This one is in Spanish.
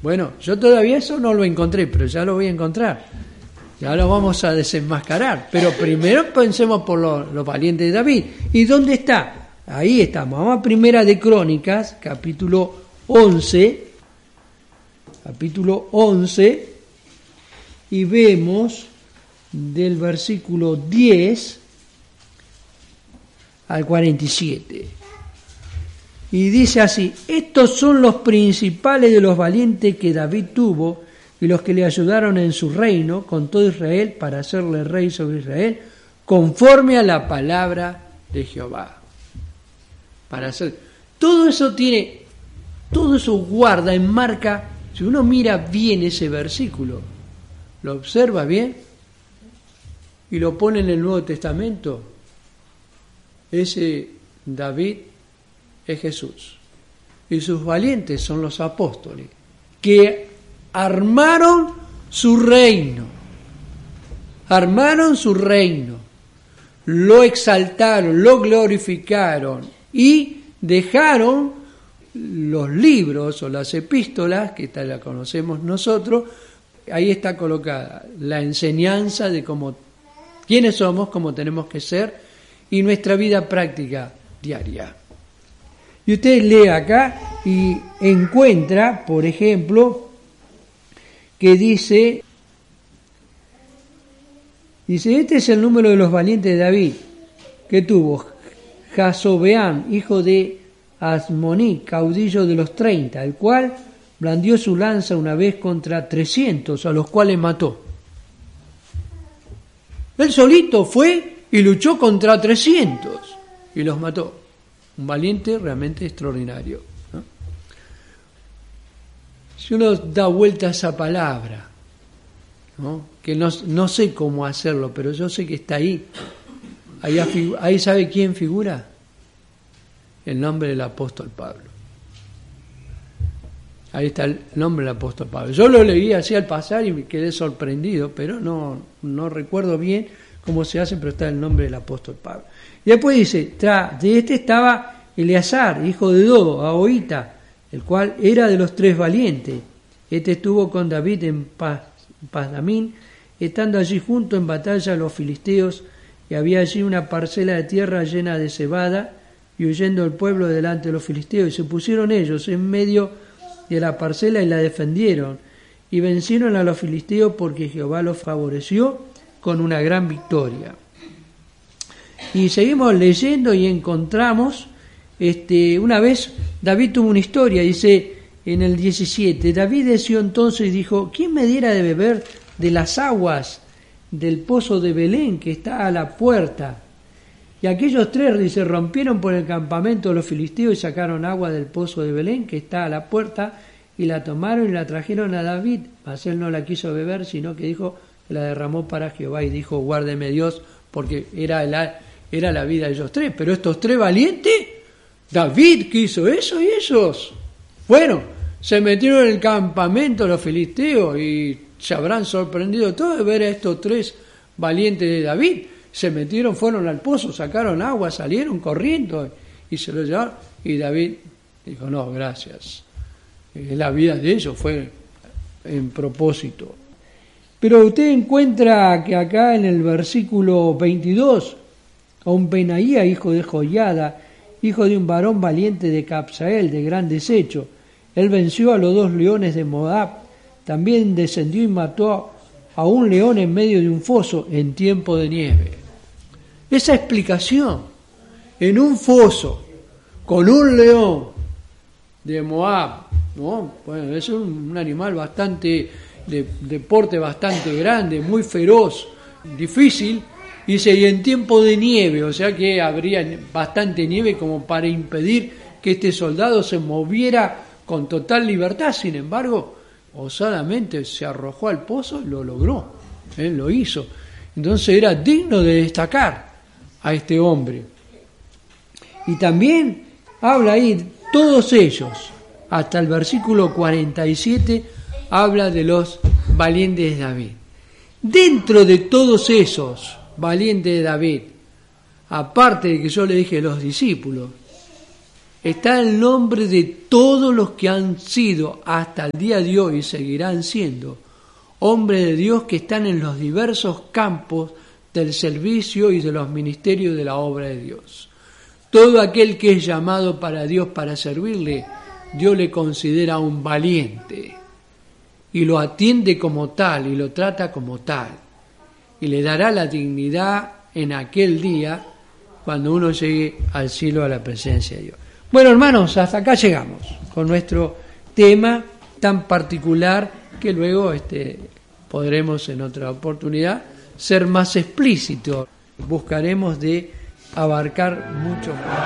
Bueno, yo todavía eso no lo encontré, pero ya lo voy a encontrar. Ya lo vamos a desenmascarar. Pero primero pensemos por los valientes de David. ¿Y dónde está? Ahí estamos. Vamos a Primera de Crónicas, capítulo 11. Capítulo 11. Y vemos del versículo 10 al 47. Y dice así: estos son los principales de los valientes que David tuvo y los que le ayudaron en su reino con todo Israel para hacerle rey sobre Israel, conforme a la palabra de Jehová. Para hacer todo eso todo eso guarda, enmarca. Si uno mira bien ese versículo, lo observa bien y lo pone en el Nuevo Testamento, ese David es Jesús y sus valientes son los apóstoles que armaron su reino, lo exaltaron, lo glorificaron y dejaron los libros o las epístolas, que esta la conocemos nosotros. Ahí está colocada la enseñanza de quiénes somos, cómo tenemos que ser y nuestra vida práctica diaria. Y usted lee acá y encuentra, por ejemplo, que dice, este es el número de los valientes de David, que tuvo Jasobeam, hijo de Asmoní, caudillo de los 30, el cual blandió su lanza una vez contra 300, a los cuales mató. Él solito fue y luchó contra 300 y los mató. Un valiente realmente extraordinario, ¿no? Si uno da vuelta a esa palabra, ¿no? Que no sé cómo hacerlo, pero yo sé que está ahí. Ahí ¿sabe quién figura? El nombre del apóstol Pablo. Ahí está el nombre del apóstol Pablo. Yo lo leí así al pasar y me quedé sorprendido, pero no recuerdo bien cómo se hace, pero está el nombre del apóstol Pablo. Y después dice, de este estaba Eleazar, hijo de Dodo, Ahoita, el cual era de los 3 valientes. Este estuvo con David en Pasdamín, estando allí junto en batalla a los filisteos, y había allí una parcela de tierra llena de cebada, y huyendo el pueblo delante de los filisteos, y se pusieron ellos en medio de la parcela y la defendieron, y vencieron a los filisteos porque Jehová los favoreció con una gran victoria. Y seguimos leyendo y encontramos, una vez David tuvo una historia, dice en el 17, David deseó entonces y dijo, ¿quién me diera de beber de las aguas del pozo de Belén que está a la puerta? Y aquellos 3, dice, rompieron por el campamento de los filisteos y sacaron agua del pozo de Belén que está a la puerta y la tomaron y la trajeron a David, mas él no la quiso beber, sino que dijo que la derramó para Jehová y dijo, guárdeme Dios, porque era la vida de ellos 3. Pero estos 3 valientes, David quiso eso y ellos, bueno, se metieron en el campamento los filisteos y se habrán sorprendido todos de ver a estos 3 valientes de David. Se metieron, fueron al pozo, sacaron agua, salieron corriendo y se lo llevaron. Y David dijo, no, gracias. La vida de ellos fue en propósito. Pero usted encuentra que acá en el versículo 22, a un Benaía, hijo de Joiada, hijo de un varón valiente de Capsael, de gran desecho, él venció a los 2 leones de Moab, también descendió y mató a un león en medio de un foso en tiempo de nieve. Esa explicación, en un foso, con un león de Moab, ¿no? Bueno, es un animal bastante, de porte bastante grande, muy feroz, difícil, dice, y en tiempo de nieve, o sea que habría bastante nieve como para impedir que este soldado se moviera con total libertad. Sin embargo, osadamente se arrojó al pozo y lo logró, él lo hizo. Entonces era digno de destacar a este hombre. Y también habla ahí, todos ellos, hasta el versículo 47, habla de los valientes de David. Dentro de todos esos valientes de David, aparte de que yo le dije los discípulos, está el nombre de todos los que han sido hasta el día de hoy y seguirán siendo hombres de Dios que están en los diversos campos del servicio y de los ministerios de la obra de Dios. Todo aquel que es llamado para Dios para servirle, Dios le considera un valiente y lo atiende como tal y lo trata como tal y le dará la dignidad en aquel día cuando uno llegue al cielo a la presencia de Dios. Bueno, hermanos, hasta acá llegamos con nuestro tema tan particular que luego podremos en otra oportunidad ser más explícitos. Buscaremos de abarcar mucho más.